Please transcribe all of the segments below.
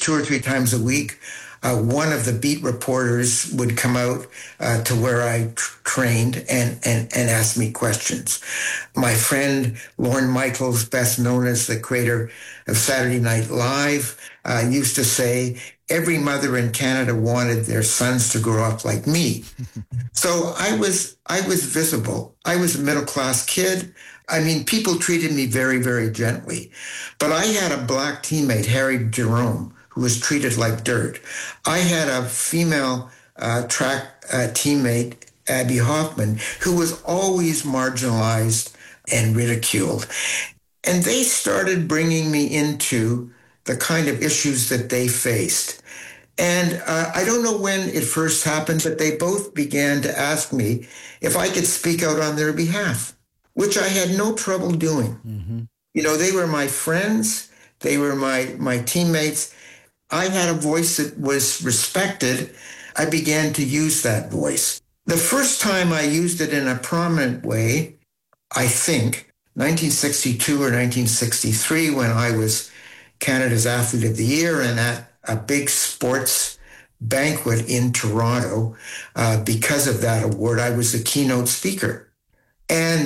least 2 or 3 times a week, one of the beat reporters would come out to where I trained and ask me questions. My friend Lorne Michaels, best known as the creator of Saturday Night Live, used to say, every mother in Canada wanted their sons to grow up like me. So I was visible. I was a middle-class kid. I mean, people treated me very, very gently. But I had a black teammate, Harry Jerome, who was treated like dirt. I had a female track teammate, Abby Hoffman, who was always marginalized and ridiculed. And they started bringing me into the kind of issues that they faced. And I don't know when it first happened, but they both began to ask me if I could speak out on their behalf, which I had no trouble doing. Mm-hmm. You know, they were my friends. They were my teammates. I had a voice that was respected. I began to use that voice. The first time I used it in a prominent way, I think, 1962 or 1963, when I was Canada's Athlete of the Year and at a big sports banquet in Toronto. Because of that award, I was the keynote speaker. And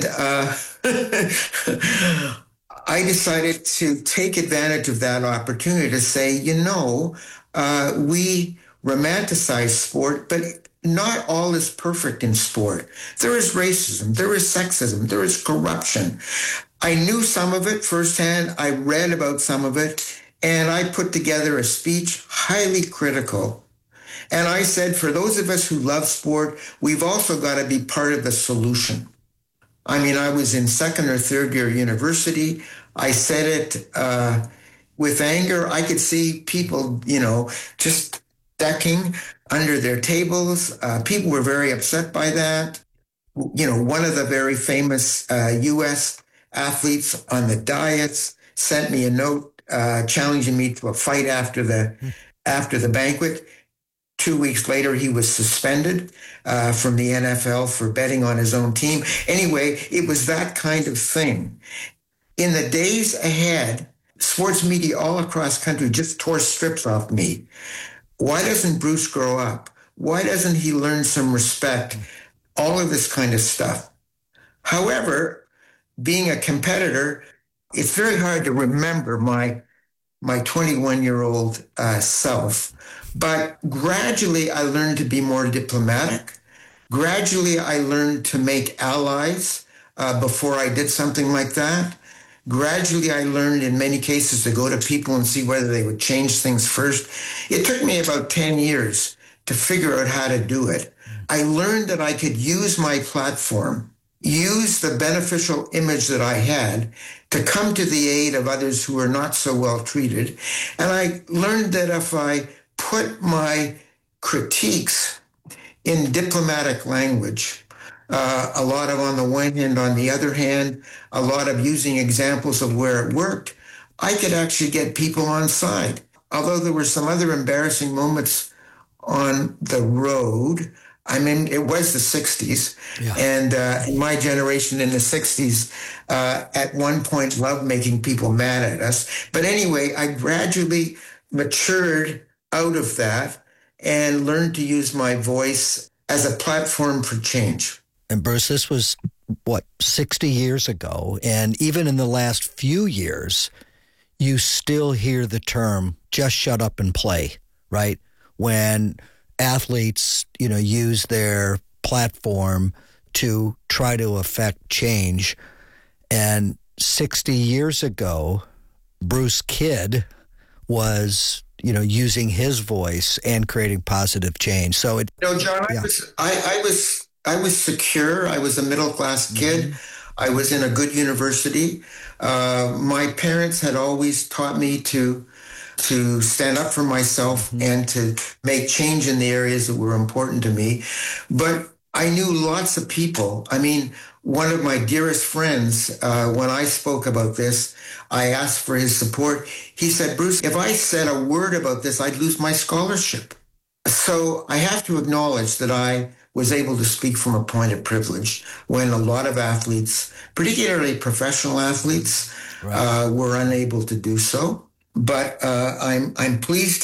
I decided to take advantage of that opportunity to say, we romanticize sport, but not all is perfect in sport. There is racism, there is sexism, there is corruption. I knew some of it firsthand. I read about some of it, and I put together a speech highly critical. And I said, for those of us who love sport, we've also got to be part of the solution. I mean, I was in second or third year university. I said it with anger. I could see people, just ducking under their tables. People were very upset by that. One of the very famous U.S. athletes on the diets sent me a note challenging me to a fight after the banquet. 2 weeks later, he was suspended from the NFL for betting on his own team. Anyway, it was that kind of thing. In the days ahead, sports media all across country just tore strips off me. Why doesn't Bruce grow up? Why doesn't he learn some respect? All of this kind of stuff. However, being a competitor, it's very hard to remember my 21-year-old self. But gradually, I learned to be more diplomatic. Gradually, I learned to make allies before I did something like that. Gradually, I learned in many cases to go to people and see whether they would change things first. It took me about 10 years to figure out how to do it. I learned that I could use my platform, use the beneficial image that I had to come to the aid of others who are not so well treated. And I learned that if I put my critiques in diplomatic language, a lot of on the one hand, on the other hand, a lot of using examples of where it worked, I could actually get people on side. Although there were some other embarrassing moments on the road. I mean, it was the 60s. Yeah. And in my generation in the 60s, at one point, loved making people mad at us. But anyway, I gradually matured out of that and learned to use my voice as a platform for change. And Bruce, this was, 60 years ago. And even in the last few years, you still hear the term, just shut up and play, right? When athletes, use their platform to try to affect change. And 60 years ago, Bruce Kidd was, using his voice and creating positive change. So John, yeah. I was secure. I was a middle-class kid. Mm-hmm. I was in a good university. My parents had always taught me to stand up for myself and to make change in the areas that were important to me. But I knew lots of people. I mean, one of my dearest friends, when I spoke about this, I asked for his support. He said, Bruce, if I said a word about this, I'd lose my scholarship. So I have to acknowledge that I was able to speak from a point of privilege when a lot of athletes, particularly professional athletes, were unable to do so. But I'm pleased